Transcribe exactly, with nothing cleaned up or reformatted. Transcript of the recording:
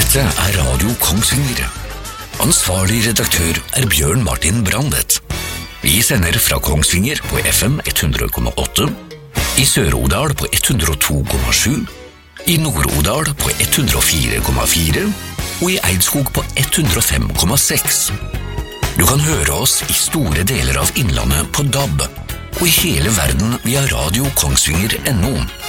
Dette er Radio Kongsvinger. Ansvarlig redaktør er Bjørn Martin Brandet. Vi sender fra Kongsvinger på F M hundre komma åtte, i Sør-Odal på hundre og to komma sju, i Nord-Odal på hundre og fire komma fire og i Eidskog på hundre og fem komma seks. Du kan høre oss i store deler av innlandet på D A B, og i hele verden via radio kongsvinger punktum no.